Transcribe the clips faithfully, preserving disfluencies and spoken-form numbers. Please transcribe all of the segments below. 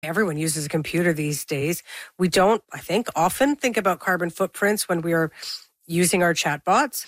Everyone uses a computer these days. We don't, I think, often think about carbon footprints when we are using our chatbots.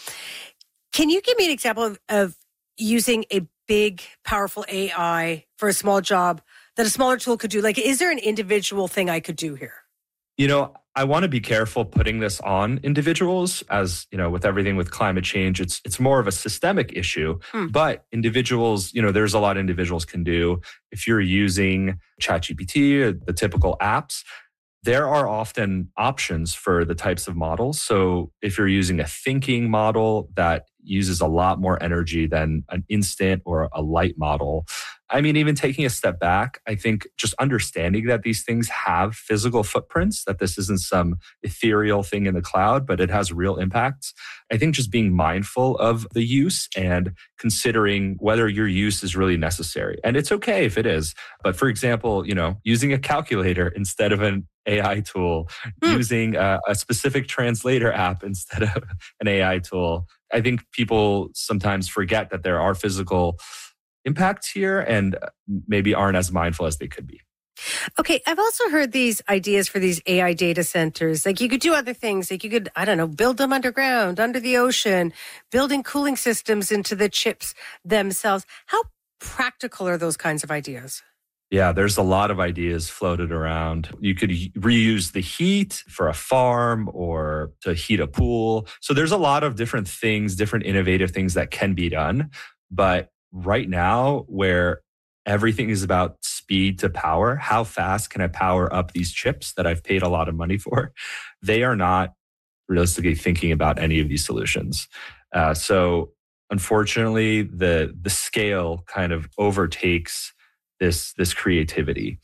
Can you give me an example of, of using a big, powerful A I for a small job that a smaller tool could do? Like, is there an individual thing I could do here? You know, I want to be careful putting this on individuals as, you know, with everything with climate change, it's it's more of a systemic issue. Hmm. But individuals, you know, there's a lot individuals can do. If you're using ChatGPT, the typical apps, there are often options for the types of models. So if you're using a thinking model that uses a lot more energy than an instant or a light model, I mean, even taking a step back, I think just understanding that these things have physical footprints, that this isn't some ethereal thing in the cloud, but it has real impacts. I think just being mindful of the use and considering whether your use is really necessary. And it's okay if it is. But for example, you know, using a calculator instead of an A I tool, hmm. using a, a specific translator app instead of an A I tool. I think people sometimes forget that there are physical impacts here and maybe aren't as mindful as they could be. Okay, I've also heard these ideas for these A I data centers. Like you could do other things. Like you could, I don't know, build them underground, under the ocean, building cooling systems into the chips themselves. How practical are those kinds of ideas? Yeah, there's a lot of ideas floated around. You could reuse the heat for a farm or to heat a pool. So there's a lot of different things, different innovative things that can be done. But right now, where everything is about speed to power, how fast can I power up these chips that I've paid a lot of money for? They are not realistically thinking about any of these solutions. Uh, so unfortunately, the the scale kind of overtakes this this creativity.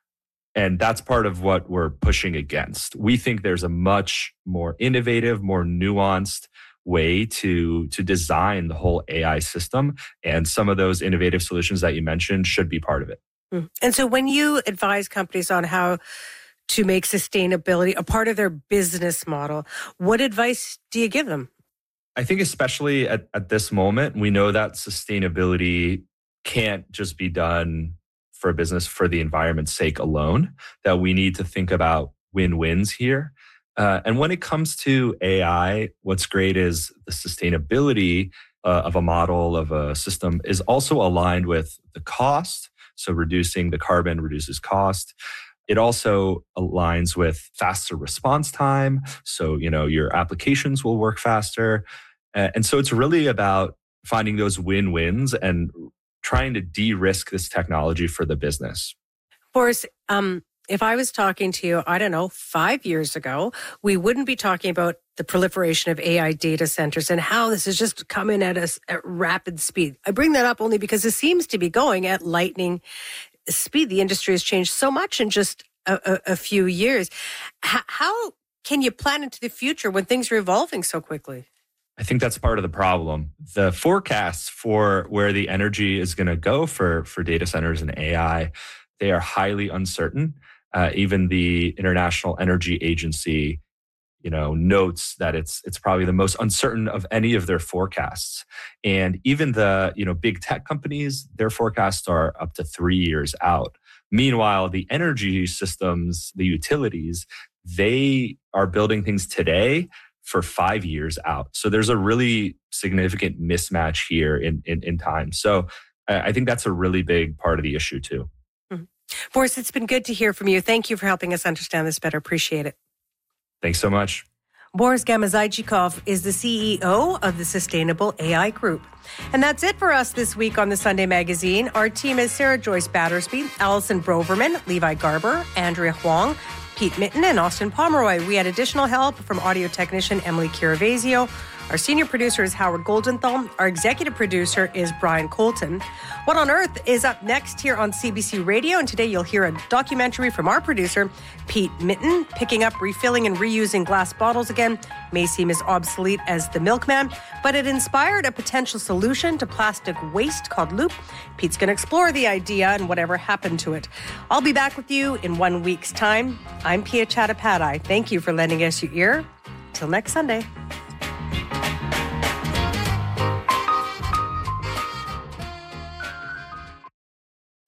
And that's part of what we're pushing against. We think there's a much more innovative, more nuanced way to, to design the whole A I system. And some of those innovative solutions that you mentioned should be part of it. Mm. And so when you advise companies on how to make sustainability a part of their business model, what advice do you give them? I think especially at, at this moment, we know that sustainability can't just be done for a business for the environment's sake alone, that we need to think about win-wins here. Uh, and when it comes to A I, what's great is the sustainability uh, of a model, of a system is also aligned with the cost. So reducing the carbon reduces cost. It also aligns with faster response time. So, you know, your applications will work faster. Uh, and so it's really about finding those win-wins and trying to de-risk this technology for the business. Boris, um, if I was talking to you, I don't know, five years ago, we wouldn't be talking about the proliferation of A I data centers and how this is just coming at us at rapid speed. I bring that up only because it seems to be going at lightning speed. The industry has changed so much in just a, a, a few years. H- how can you plan into the future when things are evolving so quickly? I think that's part of the problem. The forecasts for where the energy is going to go for, for data centers and A I, they are highly uncertain. Uh, even the International Energy Agency, you know, notes that it's it's probably the most uncertain of any of their forecasts. And even the, you know, big tech companies, their forecasts are up to three years out. Meanwhile, the energy systems, the utilities, they are building things today for five years out. So there's a really significant mismatch here in, in, in time. So I think that's a really big part of the issue too. Mm-hmm. Boris, it's been good to hear from you. Thank you for helping us understand this better. Appreciate it. Thanks so much. Boris Gamazajchikov is the C E O of the Sustainable A I Group. And that's it for us this week on the Sunday Magazine. Our team is Sarah Joyce Battersby, Allison Broverman, Levi Garber, Andrea Huang, Pete Mitten, and Austin Pomeroy. We had additional help from audio technician Emily Chiravasio. Our senior producer is Howard Goldenthal. Our executive producer is Brian Colton. What on Earth is up next here on C B C Radio, and today you'll hear a documentary from our producer, Pete Mitten, picking up refilling and reusing glass bottles again may seem as obsolete as the milkman, but it inspired a potential solution to plastic waste called Loop. Pete's going to explore the idea and whatever happened to it. I'll be back with you in one week's time. I'm Pia Chattopadhyay. Thank you for lending us your ear. Till next Sunday.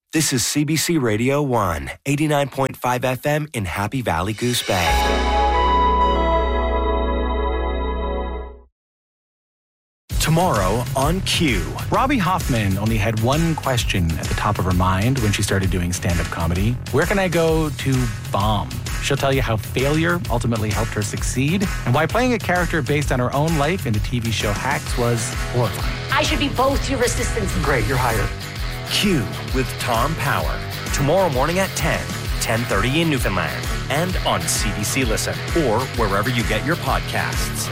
This is C B C Radio one, eighty-nine point five F M in Happy Valley, Goose Bay. Tomorrow on Q. Robbie Hoffman only had one question at the top of her mind when she started doing stand-up comedy. Where can I go to bomb? She'll tell you how failure ultimately helped her succeed and why playing a character based on her own life in the T V show Hacks was horrifying. I should be both your assistants. Great, you're hired. Q with Tom Power. Tomorrow morning at ten, ten thirty in Newfoundland. And on C B C Listen or wherever you get your podcasts.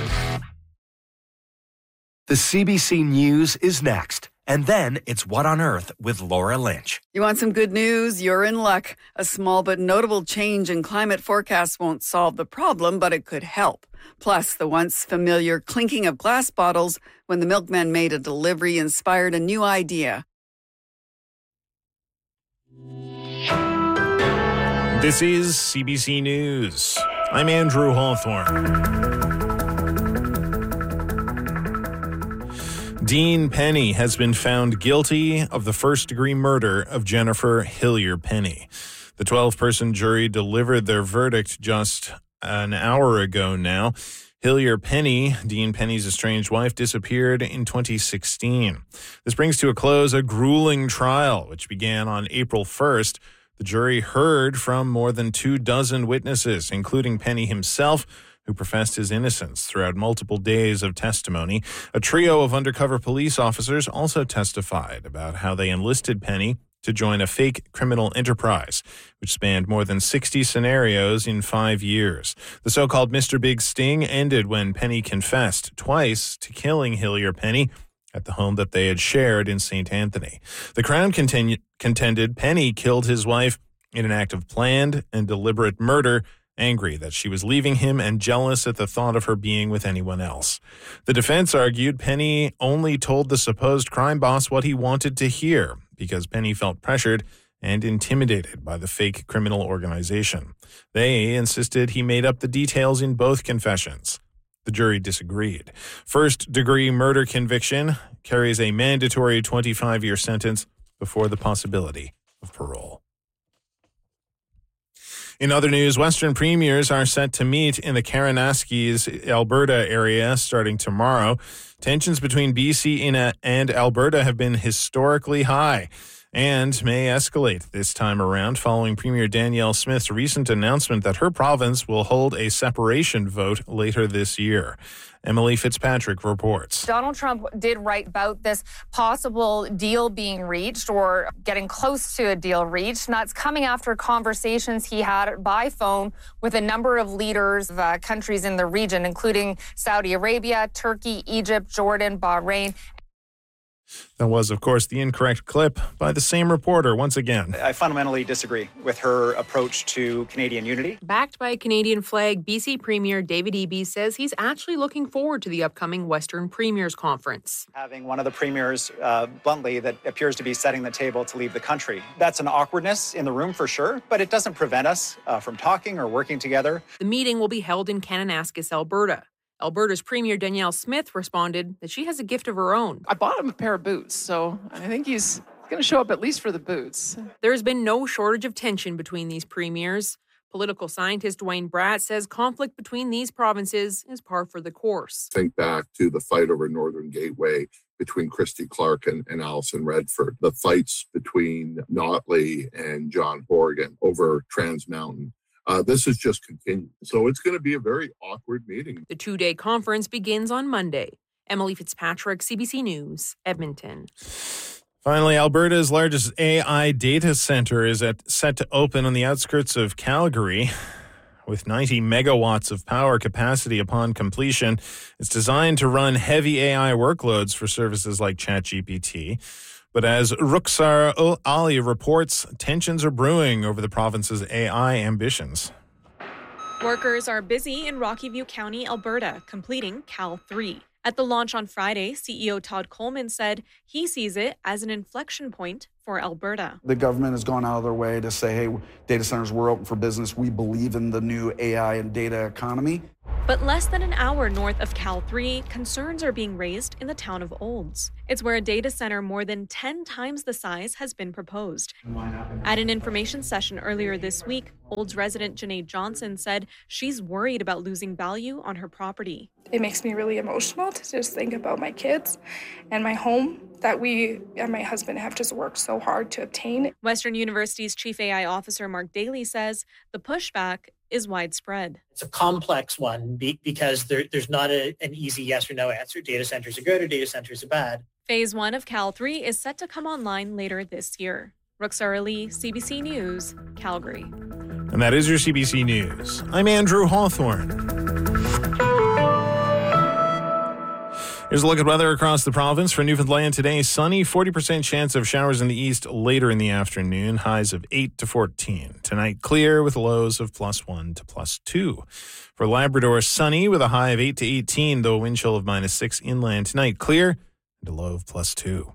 The C B C News is next. And then it's What on Earth with Laura Lynch. You want some good news? You're in luck. A small but notable change in climate forecasts won't solve the problem, but it could help. Plus, the once familiar clinking of glass bottles when the milkman made a delivery inspired a new idea. This is C B C News. I'm Andrew Hawthorne. Dean Penny has been found guilty of the first-degree murder of Jennifer Hillier Penny. The twelve-person jury delivered their verdict just an hour ago now. Hillier Penny, Dean Penny's estranged wife, disappeared in twenty sixteen. This brings to a close a grueling trial, which began on April first. The jury heard from more than two dozen witnesses, including Penny himself, who professed his innocence throughout multiple days of testimony. A trio of undercover police officers also testified about how they enlisted Penny to join a fake criminal enterprise, which spanned more than sixty scenarios in five years. The so-called Mister Big Sting ended when Penny confessed twice to killing Hillier Penny at the home that they had shared in Saint Anthony. The Crown continu- contended Penny killed his wife in an act of planned and deliberate murder, angry that she was leaving him and jealous at the thought of her being with anyone else. The defense argued Penny only told the supposed crime boss what he wanted to hear because Penny felt pressured and intimidated by the fake criminal organization. They insisted he made up the details in both confessions. The jury disagreed. First-degree murder conviction carries a mandatory twenty-five-year sentence before the possibility of parole. In other news, Western premiers are set to meet in the Kananaskis, Alberta area starting tomorrow. Tensions between B C and Alberta have been historically high and may escalate this time around following Premier Danielle Smith's recent announcement that her province will hold a separation vote later this year. Emily Fitzpatrick reports. Donald Trump did write about this possible deal being reached or getting close to a deal reached, and that's coming after conversations he had by phone with a number of leaders of uh, countries in the region, including Saudi Arabia, Turkey, Egypt, Jordan, Bahrain. That was, of course, the incorrect clip by the same reporter once again. I fundamentally disagree with her approach to Canadian unity. Backed by a Canadian flag, B C Premier David Eby says he's actually looking forward to the upcoming Western Premiers Conference. Having one of the premiers, uh, bluntly, that appears to be setting the table to leave the country. That's an awkwardness in the room for sure, but it doesn't prevent us uh, from talking or working together. The meeting will be held in Kananaskis, Alberta. Alberta's Premier Danielle Smith responded that she has a gift of her own. I bought him a pair of boots, so I think he's going to show up at least for the boots. There has been no shortage of tension between these premiers. Political scientist Dwayne Bratt says conflict between these provinces is par for the course. Think back to the fight over Northern Gateway between Christy Clark and, and Alison Redford, the fights between Notley and John Horgan over Trans Mountain. Uh, this has just continued. So it's going to be a very awkward meeting. The two-day conference begins on Monday. Emily Fitzpatrick, C B C News, Edmonton. Finally, Alberta's largest A I data center is at, set to open on the outskirts of Calgary. With ninety megawatts of power capacity upon completion, it's designed to run heavy A I workloads for services like ChatGPT. But as Rukhsar Ali reports, tensions are brewing over the province's A I ambitions. Workers are busy in Rocky View County, Alberta, completing Cal three. At the launch on Friday, C E O Todd Coleman said he sees it as an inflection point for Alberta. The government has gone out of their way to say, hey, data centers, we're open for business. We believe in the new A I and data economy. But less than an hour north of Cal three, concerns are being raised in the town of Olds. It's where a data center more than ten times the size has been proposed. At an information session earlier this week, Olds resident Janae Johnson said she's worried about losing value on her property. It makes me really emotional to just think about my kids and my home that we and my husband have just worked so hard to obtain. Western University's Chief A I Officer Mark Daly says the pushback is widespread. It's a complex one be- because there, there's not a, an easy yes or no answer. Data centers are good or data centers are bad. Phase one of Cal three is set to come online later this year. Ruxara Lee, C B C News, Calgary. And that is your C B C News. I'm Andrew Hawthorne. Here's a look at weather across the province. For Newfoundland today, sunny, forty percent chance of showers in the east later in the afternoon, highs of eight to fourteen. Tonight, clear with lows of plus one to plus two. For Labrador, sunny with a high of eight to eighteen, though a wind chill of minus six inland. Tonight, clear and a low of plus two.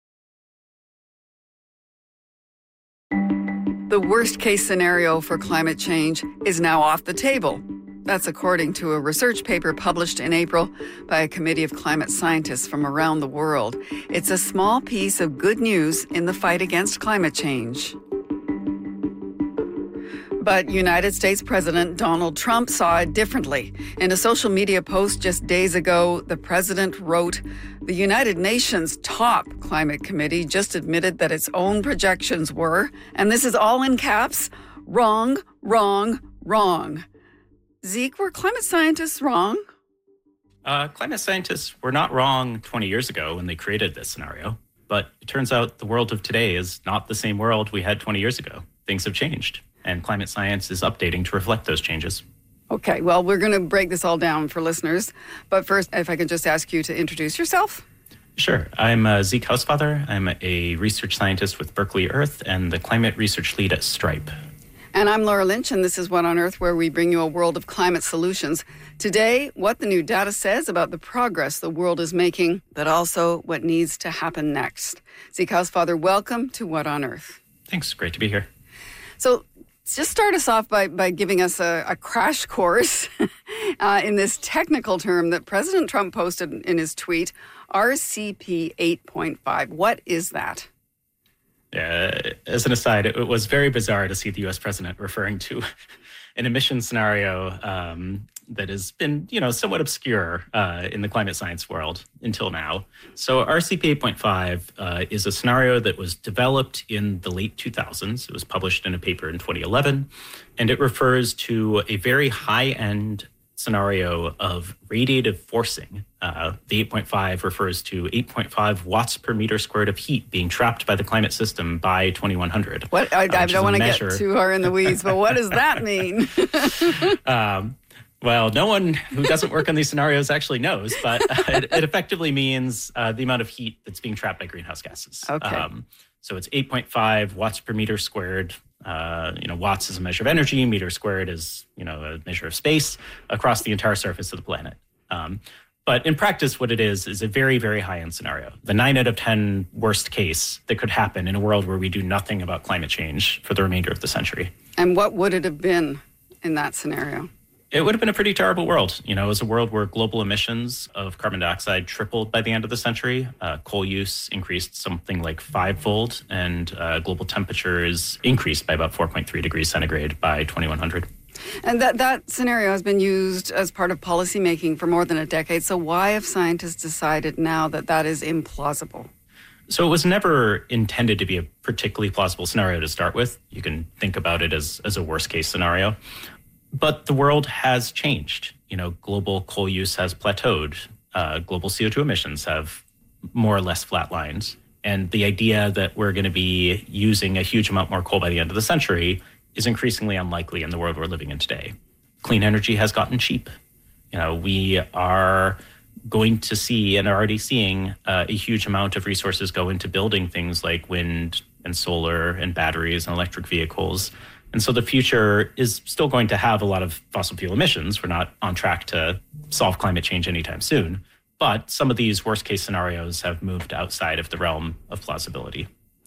The worst case scenario for climate change is now off the table. That's according to a research paper published in April by a committee of climate scientists from around the world. It's a small piece of good news in the fight against climate change. But United States President Donald Trump saw it differently. In a social media post just days ago, the president wrote, "The United Nations top climate committee just admitted that its own projections were, and this is all in caps, wrong, wrong, wrong." Zeke, were climate scientists wrong? Uh, climate scientists were not wrong twenty years ago when they created this scenario. But it turns out the world of today is not the same world we had twenty years ago. Things have changed, and climate science is updating to reflect those changes. Okay, well, we're going to break this all down for listeners. But first, if I could just ask you to introduce yourself. Sure. I'm uh, Zeke Hausfather. I'm a research scientist with Berkeley Earth and the climate research lead at Stripe. And I'm Laura Lynch, and this is What on Earth, where we bring you a world of climate solutions. Today, what the new data says about the progress the world is making, but also what needs to happen next. Zeke Hausfather, welcome to What on Earth. Thanks. Great to be here. So just start us off by, by giving us a, a crash course uh, in this technical term that President Trump posted in his tweet, R C P eight point five. What is that? Uh, as an aside, it was very bizarre to see the U S president referring to an emission scenario um, that has been, you know, somewhat obscure uh, in the climate science world until now. So R C P eight point five uh, is a scenario that was developed in the late two thousands. It was published in a paper in twenty eleven, and it refers to a very high-end scenario of radiative forcing. Uh, the eight point five refers to eight point five watts per meter squared of heat being trapped by the climate system by twenty-one hundred. What I, I don't want to get too far in the weeds, but what does that mean? um, well, no one who doesn't work on these scenarios actually knows, but it, it effectively means uh, the amount of heat that's being trapped by greenhouse gases. Okay. Um, so it's eight point five watts per meter squared. Uh, you know, watts is a measure of energy, meter squared is, you know, a measure of space across the entire surface of the planet. Um, but in practice, what it is, is a very, very high-end scenario. The nine out of ten worst case that could happen in a world where we do nothing about climate change for the remainder of the century. And what would it have been in that scenario? It would have been a pretty terrible world. You know, it was a world where global emissions of carbon dioxide tripled by the end of the century. Uh, coal use increased something like fivefold, and uh, global temperatures increased by about four point three degrees centigrade by twenty-one hundred. And that, that scenario has been used as part of policymaking for more than a decade. So why have scientists decided now that that is implausible? So it was never intended to be a particularly plausible scenario to start with. You can think about it as, as a worst case scenario. But the world has changed. You know, global coal use has plateaued. Uh, global C O two emissions have more or less flatlined. And the idea that we're going to be using a huge amount more coal by the end of the century is increasingly unlikely in the world we're living in today. Clean energy has gotten cheap. You know, we are going to see and are already seeing uh, a huge amount of resources go into building things like wind and solar and batteries and electric vehicles. And so the future is still going to have a lot of fossil fuel emissions. We're not on track to solve climate change anytime soon. But some of these worst case scenarios have moved outside of the realm of plausibility.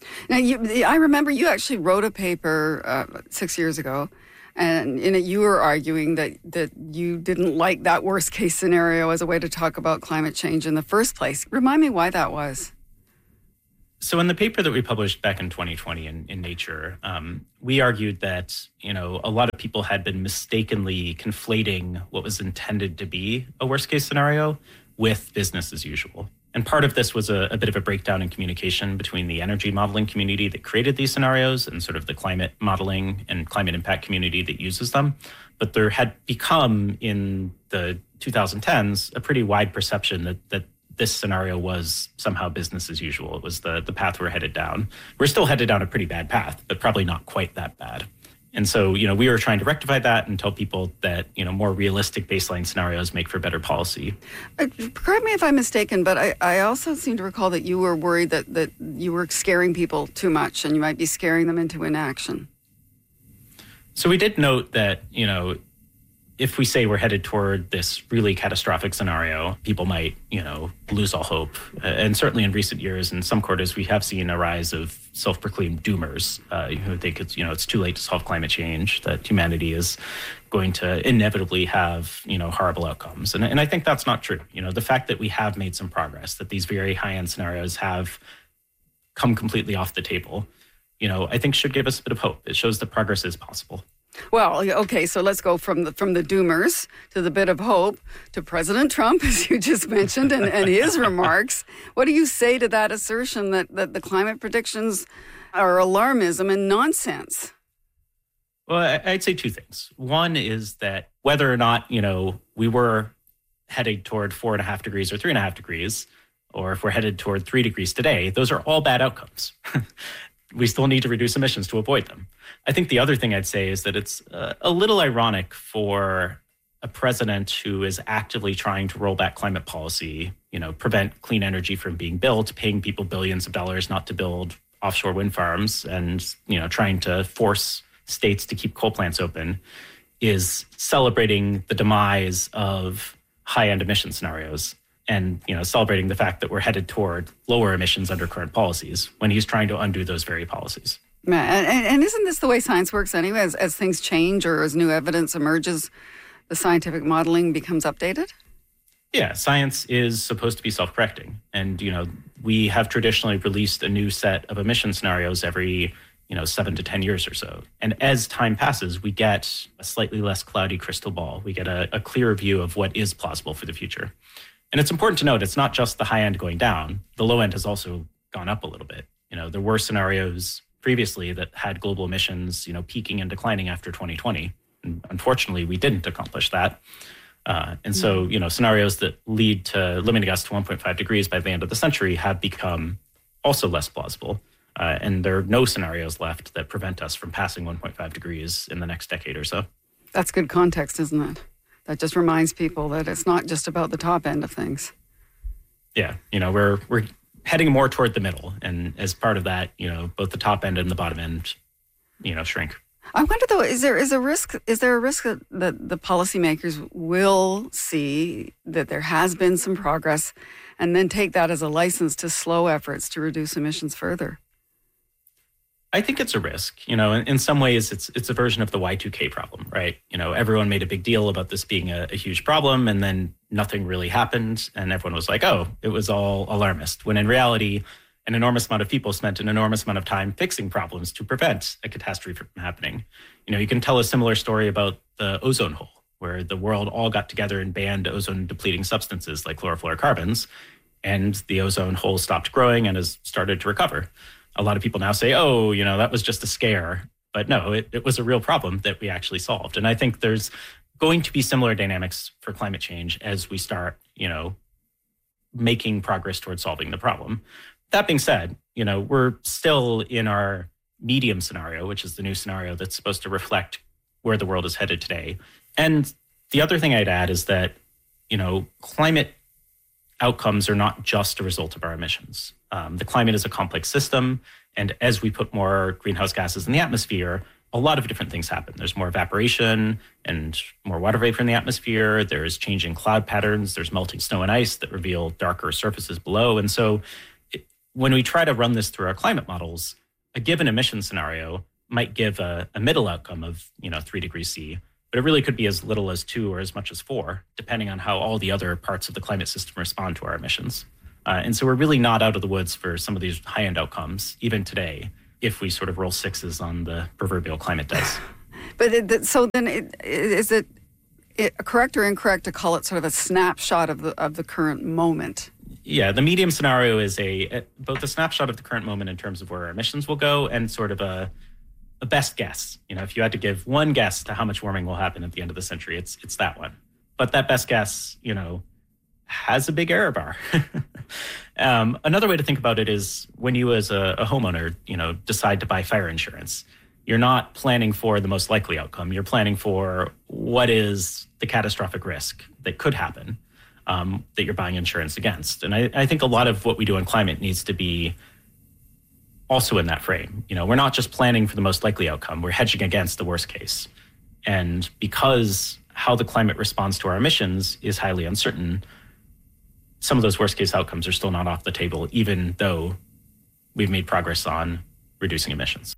Now, you, I remember you actually wrote a paper uh, six years ago, and in it you were arguing that, that you didn't like that worst case scenario as a way to talk about climate change in the first place. Remind me why that was. So in the paper that we published back in twenty twenty in, in Nature, um, we argued that, you know, a lot of people had been mistakenly conflating what was intended to be a worst case scenario with business as usual. And part of this was a, a bit of a breakdown in communication between the energy modeling community that created these scenarios and sort of the climate modeling and climate impact community that uses them. But there had become in the twenty tens a pretty wide perception that that this scenario was somehow business as usual. It was the, the path we're headed down. We're still headed down a pretty bad path, but probably not quite that bad. And so, you know, we were trying to rectify that and tell people that, you know, more realistic baseline scenarios make for better policy. Uh, correct me if I'm mistaken, but I, I also seem to recall that you were worried that, that you were scaring people too much and you might be scaring them into inaction. So we did note that, you know, if we say we're headed toward this really catastrophic scenario, people might, you know, lose all hope. Uh, and certainly in recent years, in some quarters, we have seen a rise of self-proclaimed doomers uh, who think it's, you know, it's too late to solve climate change, that humanity is going to inevitably have, you know, horrible outcomes. And, and I think that's not true. You know, the fact that we have made some progress, that these very high-end scenarios have come completely off the table, you know, I think should give us a bit of hope. It shows that progress is possible. Well, okay, so let's go from the from the doomers to the bit of hope to President Trump, as you just mentioned, and, and his remarks. What do you say to that assertion that, that the climate predictions are alarmism and nonsense? Well, I'd say two things. One is that whether or not, you know, we were heading toward four and a half degrees or three and a half degrees, or if we're headed toward three degrees today, those are all bad outcomes. We still need to reduce emissions to avoid them. I think the other thing I'd say is that it's uh, a little ironic for a president who is actively trying to roll back climate policy, you know, prevent clean energy from being built, paying people billions of dollars not to build offshore wind farms, and, you know, trying to force states to keep coal plants open, is celebrating the demise of high-end emission scenarios. And, you know, celebrating the fact that we're headed toward lower emissions under current policies when he's trying to undo those very policies. And, and isn't this the way science works anyway? As, as things change or as new evidence emerges, the scientific modeling becomes updated? Yeah, science is supposed to be self-correcting. And, you know, we have traditionally released a new set of emission scenarios every, you know, seven to ten years or so. And as time passes, we get a slightly less cloudy crystal ball. We get a, a clearer view of what is plausible for the future. And it's important to note, it's not just the high end going down. The low end has also gone up a little bit. You know, there were scenarios previously that had global emissions, you know, peaking and declining after twenty twenty. And unfortunately, we didn't accomplish that. Uh, and so, you know, scenarios that lead to limiting us to one point five degrees by the end of the century have become also less plausible. Uh, and there are no scenarios left that prevent us from passing one point five degrees in the next decade or so. That's good context, isn't it? That just reminds people that it's not just about the top end of things. Yeah, you know, we're we're heading more toward the middle. And as part of that, you know, both the top end and the bottom end, you know, shrink. I wonder, though, is there is a risk? Is there a risk that, that the policymakers will see that there has been some progress and then take that as a license to slow efforts to reduce emissions further? I think it's a risk. You know, in, in some ways, it's it's a version of the Y two K problem, right? You know, everyone made a big deal about this being a, a huge problem, and then nothing really happened, and everyone was like, "Oh, it was all alarmist." When in reality, an enormous amount of people spent an enormous amount of time fixing problems to prevent a catastrophe from happening. You know, you can tell a similar story about the ozone hole, where the world all got together and banned ozone-depleting substances like chlorofluorocarbons, and the ozone hole stopped growing and has started to recover. A lot of people now say, oh, you know, that was just a scare. But no, it, it was a real problem that we actually solved. And I think there's going to be similar dynamics for climate change as we start, you know, making progress towards solving the problem. That being said, you know, we're still in our medium scenario, which is the new scenario that's supposed to reflect where the world is headed today. And the other thing I'd add is that, you know, climate outcomes are not just a result of our emissions. Um, the climate is a complex system, and as we put more greenhouse gases in the atmosphere, a lot of different things happen. There's more evaporation and more water vapor in the atmosphere. There's changing cloud patterns. There's melting snow and ice that reveal darker surfaces below. And so it, when we try to run this through our climate models, a given emission scenario might give a, a middle outcome of, you know, three degrees C, but it really could be as little as two or as much as four, depending on how all the other parts of the climate system respond to our emissions. Uh, and so we're really not out of the woods for some of these high-end outcomes, even today, if we sort of roll sixes on the proverbial climate dice. But it, so then it, is it, it correct or incorrect to call it sort of a snapshot of the of the current moment? Yeah, the medium scenario is a, a both a snapshot of the current moment in terms of where our emissions will go and sort of a a best guess. You know, if you had to give one guess to how much warming will happen at the end of the century, it's it's that one. But that best guess, you know, has a big error bar. um, another way to think about it is when you as a, a homeowner, you know, decide to buy fire insurance, you're not planning for the most likely outcome. You're planning for what is the catastrophic risk that could happen um, that you're buying insurance against. And I, I think a lot of what we do in climate needs to be also in that frame. You know, we're not just planning for the most likely outcome. We're hedging against the worst case. And because how the climate responds to our emissions is highly uncertain, some of those worst case outcomes are still not off the table, even though we've made progress on reducing emissions.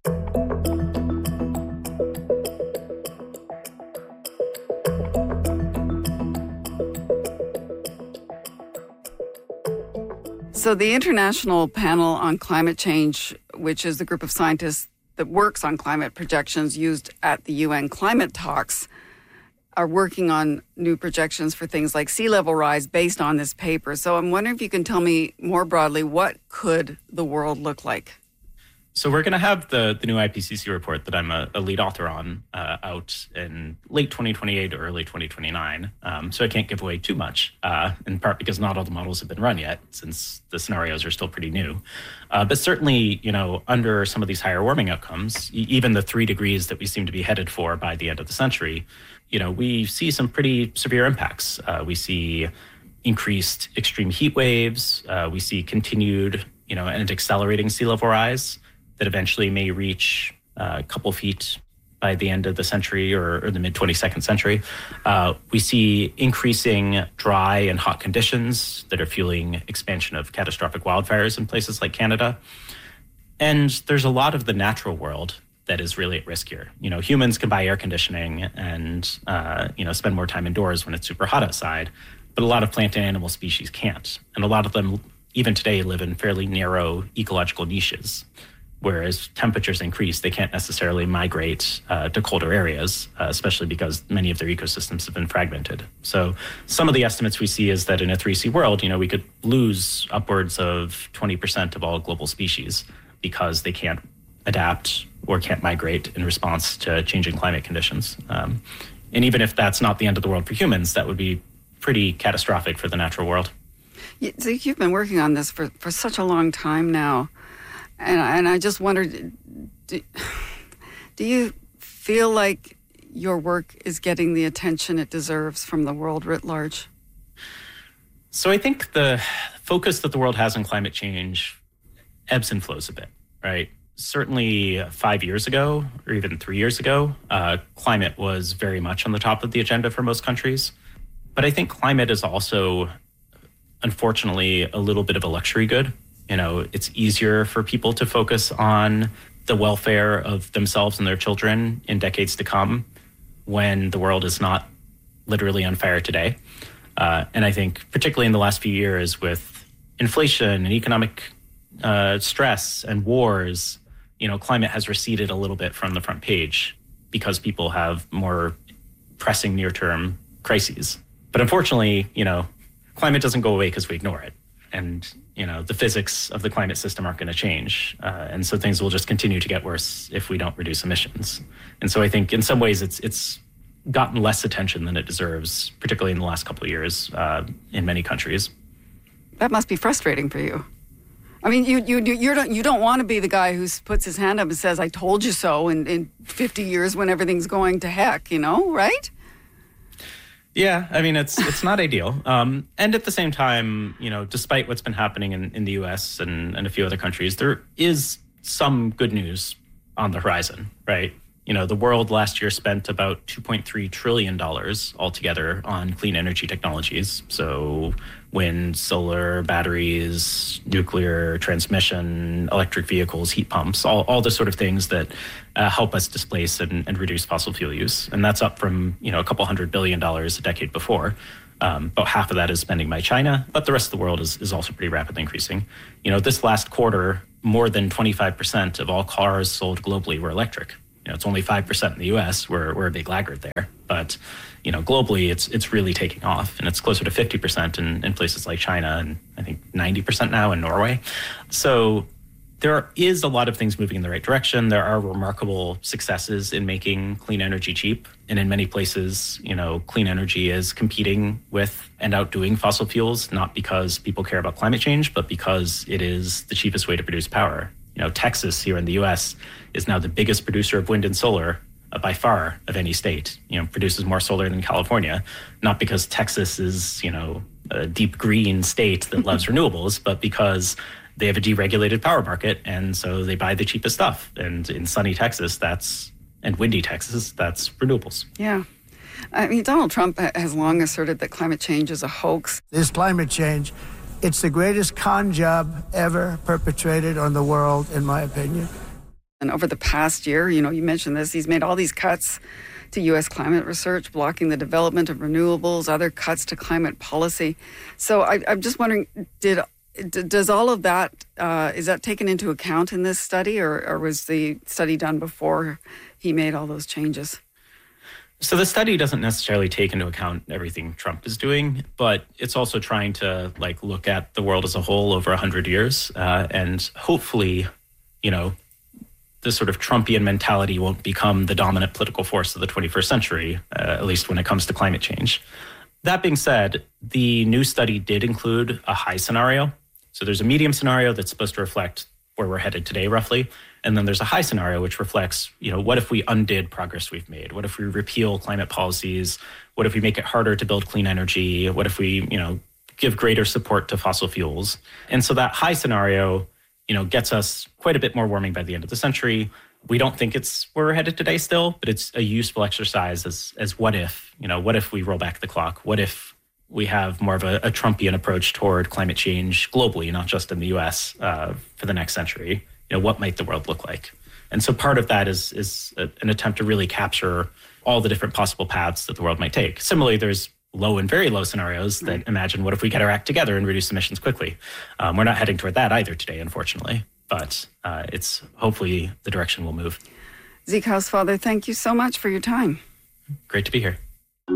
So the International Panel on Climate Change, which is the group of scientists that works on climate projections used at the U N climate talks, are working on new projections for things like sea level rise based on this paper. So I'm wondering if you can tell me more broadly, what could the world look like? So we're going to have the, the new I P C C report that I'm a, a lead author on uh, out in late twenty twenty-eight or early twenty twenty-nine. Um, so I can't give away too much, uh, in part because not all the models have been run yet, since the scenarios are still pretty new. Uh, but certainly, you know, under some of these higher warming outcomes, e- even the three degrees that we seem to be headed for by the end of the century, you know, we see some pretty severe impacts. Uh, we see increased extreme heat waves. Uh, we see continued, you know, and accelerating sea level rise that eventually may reach uh, a couple feet by the end of the century or, or the mid twenty-second century. Uh, we see increasing dry and hot conditions that are fueling expansion of catastrophic wildfires in places like Canada. And there's a lot of the natural world that is really at risk here. You know, humans can buy air conditioning and, uh, you know, spend more time indoors when it's super hot outside, but a lot of plant and animal species can't. And a lot of them, even today, live in fairly narrow ecological niches. Whereas temperatures increase, they can't necessarily migrate uh, to colder areas, uh, especially because many of their ecosystems have been fragmented. So some of the estimates we see is that in a three C world, you know, we could lose upwards of twenty percent of all global species because they can't adapt or can't migrate in response to changing climate conditions. Um, and even if that's not the end of the world for humans, that would be pretty catastrophic for the natural world. Yeah, so you've been working on this for, for such a long time now. And, and I just wondered, do, do you feel like your work is getting the attention it deserves from the world writ large? So I think the focus that the world has on climate change ebbs and flows a bit, right? Certainly five years ago, or even three years ago, uh, climate was very much on the top of the agenda for most countries. But I think climate is also, unfortunately, a little bit of a luxury good. You know, it's easier for people to focus on the welfare of themselves and their children in decades to come when the world is not literally on fire today. Uh, and I think particularly in the last few years with inflation and economic uh, stress and wars, you know, climate has receded a little bit from the front page because people have more pressing near-term crises. But unfortunately, you know, climate doesn't go away because we ignore it. And, you know, the physics of the climate system aren't going to change. Uh, and so things will just continue to get worse if we don't reduce emissions. And so I think in some ways it's it's gotten less attention than it deserves, particularly in the last couple of years uh, in many countries. That must be frustrating for you. I mean, you you you don't you don't want to be the guy who puts his hand up and says, "I told you so," in, in fifty years when everything's going to heck, you know, right? Yeah, I mean, it's it's not ideal. Um, and at the same time, you know, despite what's been happening in, in the U S and, and a few other countries, there is some good news on the horizon, right? You know, the world last year spent about two point three trillion dollars altogether on clean energy technologies. So wind, solar, batteries, nuclear, transmission, electric vehicles, heat pumps, all, all the sort of things that uh, help us displace and, and reduce fossil fuel use. And that's up from, you know, a couple hundred billion dollars a decade before. Um, about half of that is spending by China, but the rest of the world is, is also pretty rapidly increasing. You know, this last quarter, more than twenty-five percent of all cars sold globally were electric. You know, it's only five percent in the U S. We're, we're a big laggard there. But, you know, globally, it's it's really taking off. And it's closer to fifty percent in, in places like China and I think ninety percent now in Norway. So there is a lot of things moving in the right direction. There are remarkable successes in making clean energy cheap. And in many places, you know, clean energy is competing with and outdoing fossil fuels, not because people care about climate change, but because it is the cheapest way to produce power. You know, Texas here in the U S is now the biggest producer of wind and solar uh, by far of any state. You know, produces more solar than California, not because Texas is, you know, a deep green state that loves renewables, but because they have a deregulated power market, and so they buy the cheapest stuff. And in sunny Texas, that's, and windy Texas, that's renewables. Yeah. I mean, Donald Trump has long asserted that climate change is a hoax. This climate change, it's the greatest con job ever perpetrated on the world, in my opinion. And over the past year, you know, you mentioned this, he's made all these cuts to U S climate research, blocking the development of renewables, other cuts to climate policy. So I, I'm just wondering, did does all of that, uh, is that taken into account in this study, or, or was the study done before he made all those changes? So the study doesn't necessarily take into account everything Trump is doing, but it's also trying to like look at the world as a whole over one hundred years. Uh, and hopefully, you know, this sort of Trumpian mentality won't become the dominant political force of the twenty-first century, uh, at least when it comes to climate change. That being said, the new study did include a high scenario. So there's a medium scenario that's supposed to reflect where we're headed today, roughly. And then there's a high scenario, which reflects, you know, what if we undid progress we've made? What if we repeal climate policies? What if we make it harder to build clean energy? What if we, you know, give greater support to fossil fuels? And so that high scenario, you know, gets us quite a bit more warming by the end of the century. We don't think it's where we're headed today still, but it's a useful exercise as as what if, you know, what if we roll back the clock? What if we have more of a, a Trumpian approach toward climate change globally, not just in the U S, uh, for the next century? You know, what might the world look like? And so part of that is is a, an attempt to really capture all the different possible paths that the world might take. Similarly, there's low and very low scenarios that right. imagine what if we get our act together and reduce emissions quickly. Um, we're not heading toward that either today, unfortunately, but uh, it's hopefully the direction we'll move. Zeke Housefather, thank you so much for your time. Great to be here.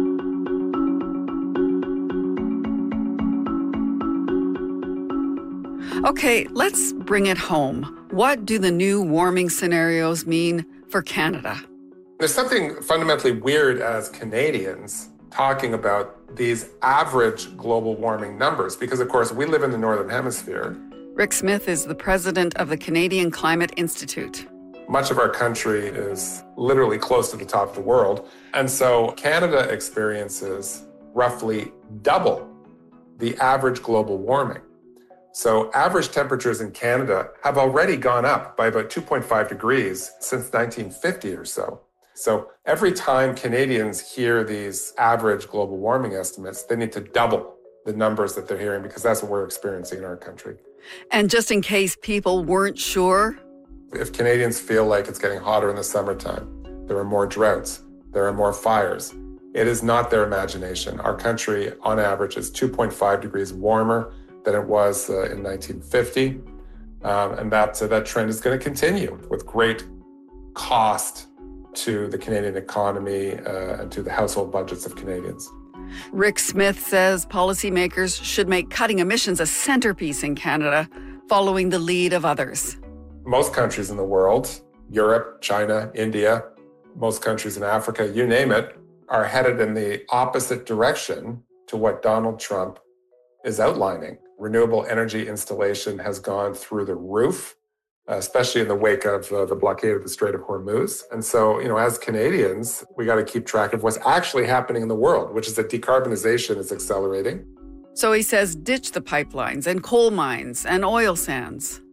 Okay, let's bring it home. What do the new warming scenarios mean for Canada? There's something fundamentally weird as Canadians talking about these average global warming numbers, because of course we live in the Northern Hemisphere. Rick Smith is the president of the Canadian Climate Institute. Much of our country is literally close to the top of the world. And so Canada experiences roughly double the average global warming. So average temperatures in Canada have already gone up by about two point five degrees since nineteen fifty or so. So every time Canadians hear these average global warming estimates, they need to double the numbers that they're hearing, because that's what we're experiencing in our country. And just in case people weren't sure, if Canadians feel like it's getting hotter in the summertime, there are more droughts, there are more fires, it is not their imagination. Our country, on average, is two point five degrees warmer than it was uh, in nineteen fifty. Um, and that, uh, that trend is going to continue with great cost to the Canadian economy uh, and to the household budgets of Canadians. Rick Smith says policymakers should make cutting emissions a centerpiece in Canada, following the lead of others. Most countries in the world, Europe, China, India, most countries in Africa, you name it, are headed in the opposite direction to what Donald Trump is outlining. Renewable energy installation has gone through the roof, especially in the wake of uh, the blockade of the Strait of Hormuz. And so, you know, as Canadians, we got to keep track of what's actually happening in the world, which is that decarbonization is accelerating. So he says ditch the pipelines and coal mines and oil sands.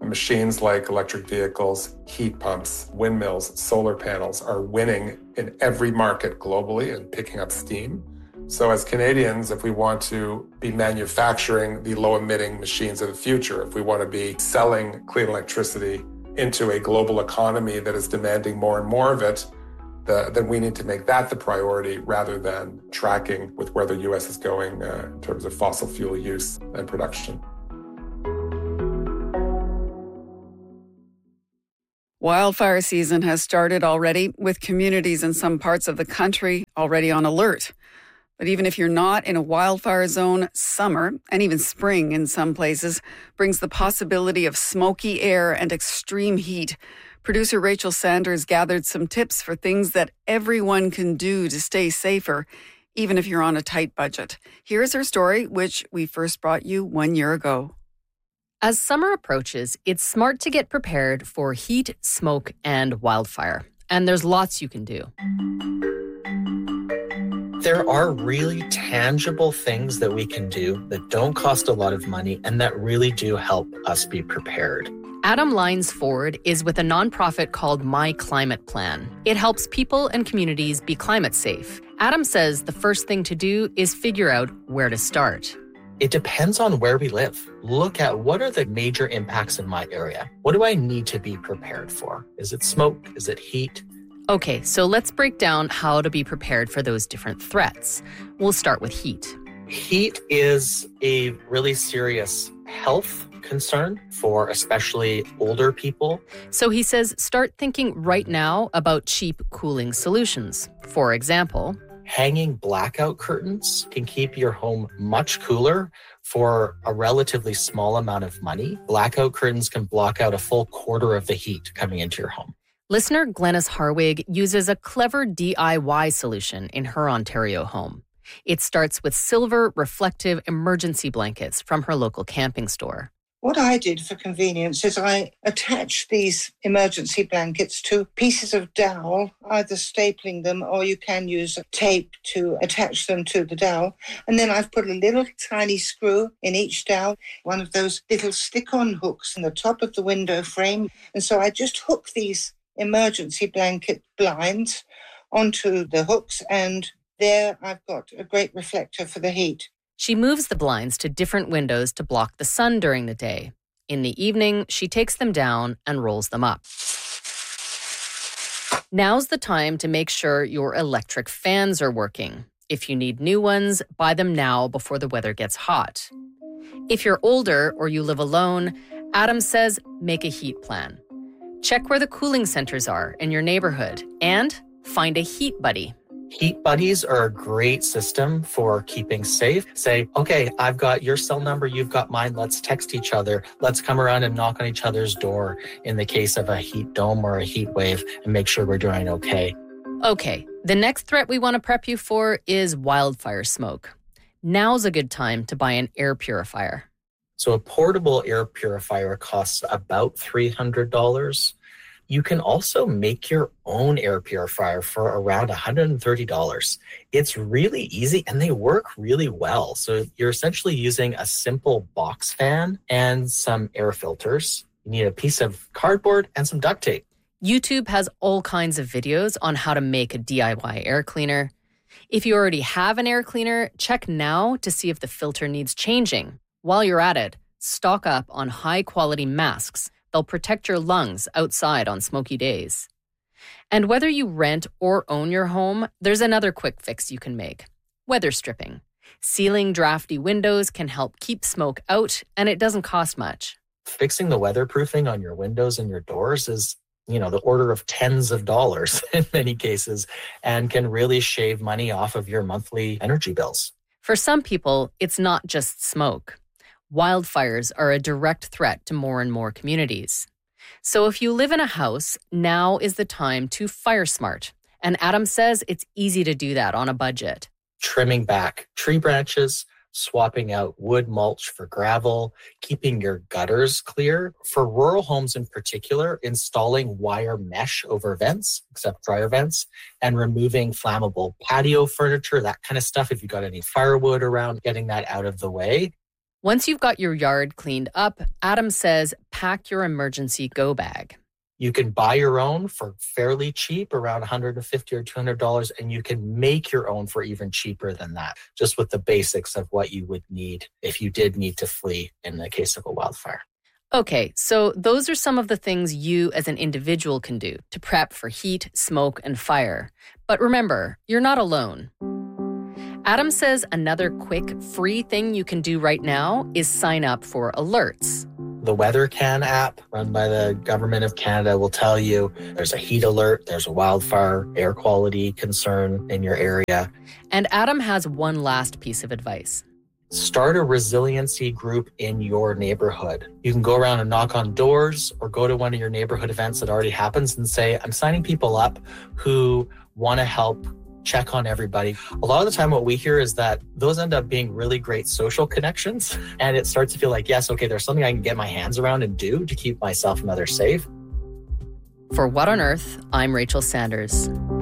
Machines like electric vehicles, heat pumps, windmills, solar panels are winning in every market globally and picking up steam. So as Canadians, if we want to be manufacturing the low-emitting machines of the future, if we want to be selling clean electricity into a global economy that is demanding more and more of it, the, then we need to make that the priority rather than tracking with where the U S is going uh, in terms of fossil fuel use and production. Wildfire season has started already, with communities in some parts of the country already on alert. But even if you're not in a wildfire zone, summer, and even spring in some places, brings the possibility of smoky air and extreme heat. Producer Rachel Sanders gathered some tips for things that everyone can do to stay safer, even if you're on a tight budget. Here's her story, which we first brought you one year ago. As summer approaches, it's smart to get prepared for heat, smoke, and wildfire. And there's lots you can do. There are really tangible things that we can do that don't cost a lot of money and that really do help us be prepared. Adam Lyons Ford is with a nonprofit called My Climate Plan. It helps people and communities be climate safe. Adam says the first thing to do is figure out where to start. It depends on where we live. Look at what are the major impacts in my area. What do I need to be prepared for? Is it smoke? Is it heat? Okay, so let's break down how to be prepared for those different threats. We'll start with heat. Heat is a really serious health concern for especially older people. So he says start thinking right now about cheap cooling solutions. For example, hanging blackout curtains can keep your home much cooler for a relatively small amount of money. Blackout curtains can block out a full quarter of the heat coming into your home. Listener Glennis Harwig uses a clever D I Y solution in her Ontario home. It starts with silver reflective emergency blankets from her local camping store. What I did for convenience is I attached these emergency blankets to pieces of dowel, either stapling them or you can use tape to attach them to the dowel. And then I've put a little tiny screw in each dowel, one of those little stick-on hooks in the top of the window frame. And so I just hook these emergency blanket blinds onto the hooks, and there I've got a great reflector for the heat. She moves the blinds to different windows to block the sun during the day. In the evening, she takes them down and rolls them up. Now's the time to make sure your electric fans are working. If you need new ones, buy them now before the weather gets hot. If you're older or you live alone, Adam says make a heat plan. Check where the cooling centers are in your neighborhood and find a heat buddy. Heat buddies are a great system for keeping safe. Say, okay, I've got your cell number, you've got mine. Let's text each other. Let's come around and knock on each other's door in the case of a heat dome or a heat wave and make sure we're doing okay. Okay, the next threat we want to prep you for is wildfire smoke. Now's a good time to buy an air purifier. So a portable air purifier costs about three hundred dollars. You can also make your own air purifier for around one hundred thirty dollars. It's really easy and they work really well. So you're essentially using a simple box fan and some air filters. You need a piece of cardboard and some duct tape. YouTube has all kinds of videos on how to make a D I Y air cleaner. If you already have an air cleaner, check now to see if the filter needs changing. While you're at it, stock up on high-quality masks. They'll protect your lungs outside on smoky days. And whether you rent or own your home, there's another quick fix you can make. Weather stripping. Sealing drafty windows can help keep smoke out, and it doesn't cost much. Fixing the weatherproofing on your windows and your doors is, you know, the order of tens of dollars in many cases, and can really shave money off of your monthly energy bills. For some people, it's not just smoke. Wildfires are a direct threat to more and more communities. So if you live in a house, now is the time to fire smart. And Adam says it's easy to do that on a budget. Trimming back tree branches, swapping out wood mulch for gravel, keeping your gutters clear. For rural homes in particular, installing wire mesh over vents, except dryer vents, and removing flammable patio furniture, that kind of stuff. If you've got any firewood around, getting that out of the way. Once you've got your yard cleaned up, Adam says pack your emergency go bag. You can buy your own for fairly cheap, around one hundred fifty dollars or two hundred dollars, and you can make your own for even cheaper than that, just with the basics of what you would need if you did need to flee in the case of a wildfire. Okay, so those are some of the things you as an individual can do to prep for heat, smoke, and fire. But remember, you're not alone. Adam says another quick, free thing you can do right now is sign up for alerts. The WeatherCan app run by the Government of Canada will tell you there's a heat alert, there's a wildfire, air quality concern in your area. And Adam has one last piece of advice. Start a resiliency group in your neighborhood. You can go around and knock on doors or go to one of your neighborhood events that already happens and say, I'm signing people up who want to help check on everybody. A lot of the time what we hear is that those end up being really great social connections. And it starts to feel like, yes, okay, there's something I can get my hands around and do to keep myself and others safe. For What on Earth, I'm Rachel Sanders.